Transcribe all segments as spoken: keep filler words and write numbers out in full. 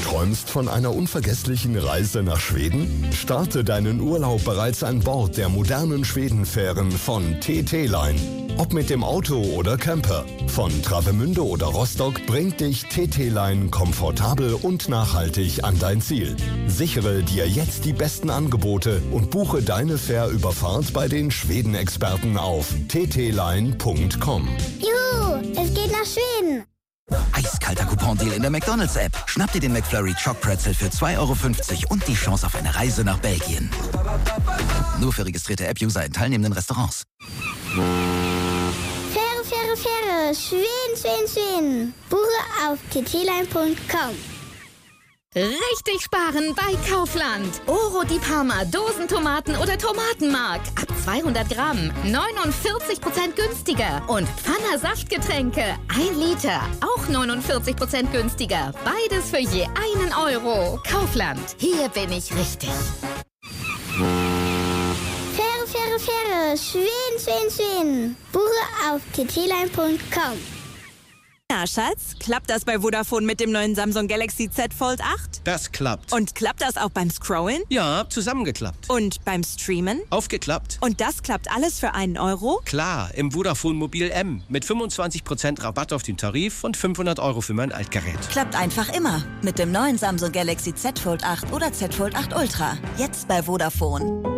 träumst von einer unvergesslichen Reise nach Schweden? Starte deinen Urlaub bereits an Bord der modernen Schwedenfähren von T T-Line. Ob mit dem Auto oder Camper, von Travemünde oder Rostock bringt dich T T-Line komfortabel und nachhaltig an dein Ziel. Sichere dir jetzt die besten Angebote und buche deine Fährüberfahrt bei den Schweden-Experten auf t t line punkt com. Juhu, es geht nach Schweden. Eiskalter Coupon-Deal in der McDonalds-App. Schnapp dir den McFlurry Choc Pretzel für zwei Euro fünfzig und die Chance auf eine Reise nach Belgien. Nur für registrierte App-User in teilnehmenden Restaurants. Fähre, Fähre, Fähre. Schweden, Schweden, Schweden. Buche auf t t line punkt com. Richtig sparen bei Kaufland. Oro di Parma, Dosentomaten oder Tomatenmark. Ab zweihundert Gramm, neunundvierzig Prozent günstiger. Und Pfanner Saftgetränke, ein Liter, auch neunundvierzig Prozent günstiger. Beides für je einen Euro. Kaufland, hier bin ich richtig. Fähre, Fähre, Fähre. Schweden, Schweden, Schweden. Buche auf t t line punkt com. Na, Schatz, klappt das bei Vodafone mit dem neuen Samsung Galaxy Z Fold acht? Das klappt. Und klappt das auch beim Scrollen? Ja, zusammengeklappt. Und beim Streamen? Aufgeklappt. Und das klappt alles für einen Euro? Klar, im Vodafone Mobil M. Mit fünfundzwanzig Prozent Rabatt auf den Tarif und fünfhundert Euro für mein Altgerät. Klappt einfach immer. Mit dem neuen Samsung Galaxy Z Fold acht oder Z Fold acht Ultra. Jetzt bei Vodafone.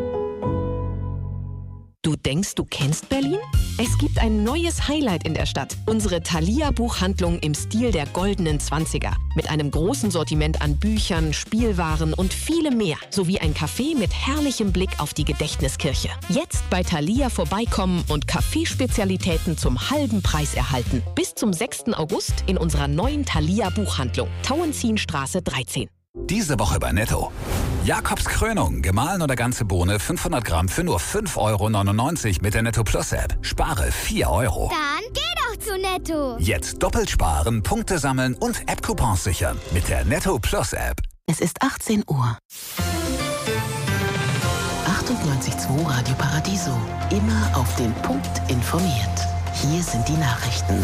Du denkst, du kennst Berlin? Es gibt ein neues Highlight in der Stadt. Unsere Thalia-Buchhandlung im Stil der goldenen Zwanziger. Mit einem großen Sortiment an Büchern, Spielwaren und vielem mehr. Sowie ein Café mit herrlichem Blick auf die Gedächtniskirche. Jetzt bei Thalia vorbeikommen und Kaffeespezialitäten zum halben Preis erhalten. Bis zum sechsten August in unserer neuen Thalia-Buchhandlung. Tauentzienstraße dreizehn. Diese Woche bei Netto. Jakobs Krönung, gemahlen oder ganze Bohne, fünfhundert Gramm für nur fünf Euro neunundneunzig mit der Netto Plus App. Spare vier Euro. Dann geh doch zu Netto. Jetzt doppelt sparen, Punkte sammeln und App-Coupons sichern mit der Netto Plus App. Es ist achtzehn Uhr. achtundneunzig Komma zwei Radio Paradiso. Immer auf den Punkt informiert. Hier sind die Nachrichten.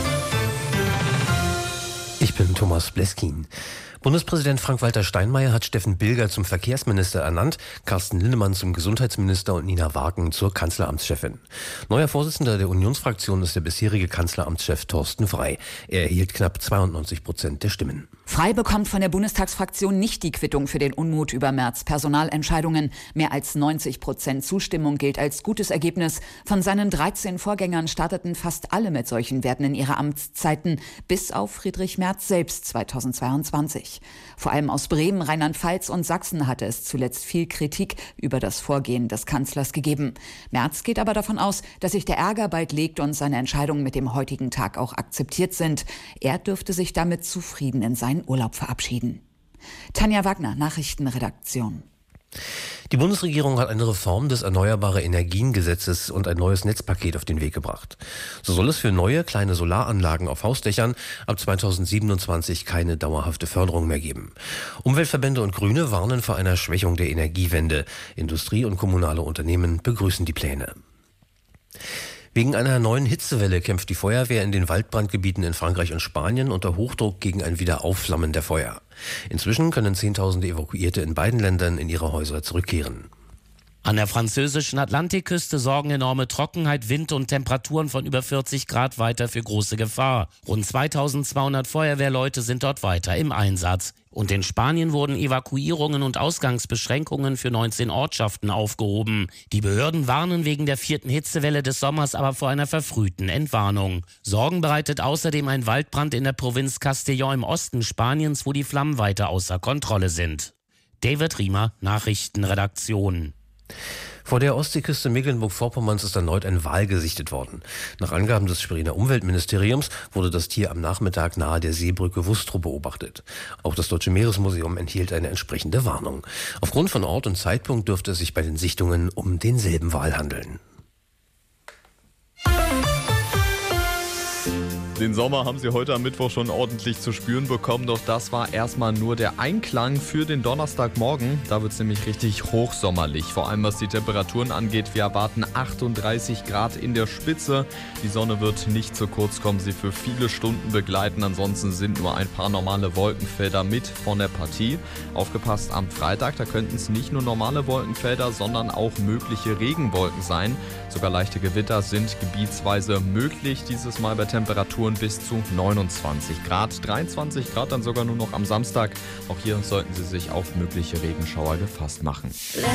Ich bin Thomas Bleskin. Bundespräsident Frank-Walter Steinmeier hat Steffen Bilger zum Verkehrsminister ernannt, Carsten Linnemann zum Gesundheitsminister und Nina Wagen zur Kanzleramtschefin. Neuer Vorsitzender der Unionsfraktion ist der bisherige Kanzleramtschef Thorsten Frey. Er erhielt knapp zweiundneunzig Prozent der Stimmen. Frey bekommt von der Bundestagsfraktion nicht die Quittung für den Unmut über Merz' Personalentscheidungen. Mehr als neunzig Prozent Zustimmung gilt als gutes Ergebnis. Von seinen dreizehn Vorgängern starteten fast alle mit solchen Werten in ihre Amtszeiten, bis auf Friedrich Merz selbst zweitausendzweiundzwanzig. Vor allem aus Bremen, Rheinland-Pfalz und Sachsen hatte es zuletzt viel Kritik über das Vorgehen des Kanzlers gegeben. Merz geht aber davon aus, dass sich der Ärger bald legt und seine Entscheidungen mit dem heutigen Tag auch akzeptiert sind. Er dürfte sich damit zufrieden in seinen Urlaub verabschieden. Tanja Wagner, Nachrichtenredaktion. Die Bundesregierung hat eine Reform des Erneuerbare-Energien-Gesetzes und ein neues Netzpaket auf den Weg gebracht. So soll es für neue kleine Solaranlagen auf Hausdächern ab zweitausendsiebenundzwanzig keine dauerhafte Förderung mehr geben. Umweltverbände und Grüne warnen vor einer Schwächung der Energiewende. Industrie und kommunale Unternehmen begrüßen die Pläne. Wegen einer neuen Hitzewelle kämpft die Feuerwehr in den Waldbrandgebieten in Frankreich und Spanien unter Hochdruck gegen ein Wiederaufflammen der Feuer. Inzwischen können Zehntausende Evakuierte in beiden Ländern in ihre Häuser zurückkehren. An der französischen Atlantikküste sorgen enorme Trockenheit, Wind und Temperaturen von über vierzig Grad weiter für große Gefahr. Rund zweitausendzweihundert Feuerwehrleute sind dort weiter im Einsatz. Und in Spanien wurden Evakuierungen und Ausgangsbeschränkungen für neunzehn Ortschaften aufgehoben. Die Behörden warnen wegen der vierten Hitzewelle des Sommers aber vor einer verfrühten Entwarnung. Sorgen bereitet außerdem ein Waldbrand in der Provinz Castellón im Osten Spaniens, wo die Flammen weiter außer Kontrolle sind. David Riemer, Nachrichtenredaktion. Vor der Ostseeküste Mecklenburg-Vorpommerns ist erneut ein Wal gesichtet worden. Nach Angaben des Schweriner Umweltministeriums wurde das Tier am Nachmittag nahe der Seebrücke Wustrow beobachtet. Auch das Deutsche Meeresmuseum enthielt eine entsprechende Warnung. Aufgrund von Ort und Zeitpunkt dürfte es sich bei den Sichtungen um denselben Wal handeln. Den Sommer haben Sie heute am Mittwoch schon ordentlich zu spüren bekommen, doch das war erstmal nur der Einklang für den Donnerstagmorgen. Da wird es nämlich richtig hochsommerlich, vor allem was die Temperaturen angeht. Wir erwarten achtunddreißig Grad in der Spitze. Die Sonne wird nicht zu kurz kommen, sie für viele Stunden begleiten. Ansonsten sind nur ein paar normale Wolkenfelder mit von der Partie. Aufgepasst am Freitag, da könnten es nicht nur normale Wolkenfelder, sondern auch mögliche Regenwolken sein. Sogar leichte Gewitter sind gebietsweise möglich, dieses Mal bei Temperaturen bis zu neunundzwanzig Grad. dreiundzwanzig Grad dann sogar nur noch am Samstag. Auch hier sollten Sie sich auf mögliche Regenschauer gefasst machen.